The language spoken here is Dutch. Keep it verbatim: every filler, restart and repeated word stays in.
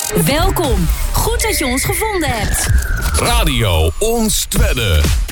Welkom. Goed dat je ons gevonden hebt. Radio Ons Twedde.